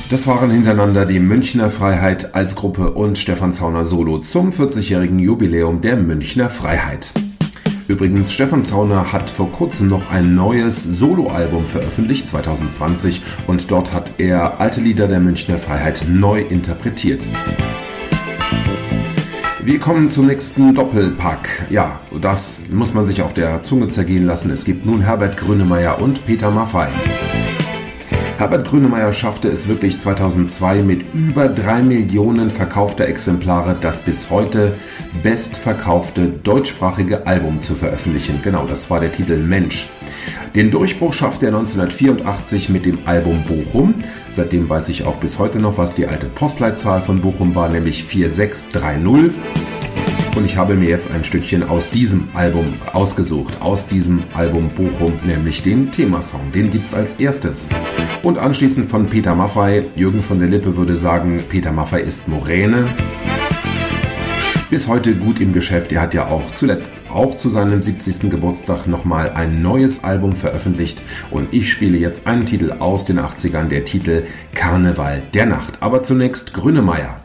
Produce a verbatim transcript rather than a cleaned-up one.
Das waren hintereinander die Münchner Freiheit als Gruppe und Stefan Zauner solo zum vierzigjährigen Jubiläum der Münchner Freiheit. Übrigens, Stefan Zauner hat vor kurzem noch ein neues Soloalbum veröffentlicht, zwanzig zwanzig, und dort hat er alte Lieder der Münchner Freiheit neu interpretiert. Wir kommen zum nächsten Doppelpack. Ja, das muss man sich auf der Zunge zergehen lassen. Es gibt nun Herbert Grönemeyer und Peter Maffay. Herbert Grönemeyer schaffte es wirklich zweitausendzwei mit über drei Millionen verkaufter Exemplare das bis heute bestverkaufte deutschsprachige Album zu veröffentlichen. Genau, das war der Titel Mensch. Den Durchbruch schaffte er neunzehnhundertvierundachtzig mit dem Album Bochum. Seitdem weiß ich auch bis heute noch, was die alte Postleitzahl von Bochum war, nämlich vier sechs drei null. Und ich habe mir jetzt ein Stückchen aus diesem Album ausgesucht, aus diesem Album Bochum, nämlich den Themasong. Den gibt's als erstes. Und anschließend von Peter Maffay. Jürgen von der Lippe würde sagen, Peter Maffay ist Moräne. Bis heute gut im Geschäft. Er hat ja auch zuletzt, auch zu seinem siebzigsten Geburtstag, nochmal ein neues Album veröffentlicht. Und ich spiele jetzt einen Titel aus den achtzigern, der Titel Karneval der Nacht. Aber zunächst Grönemeyer.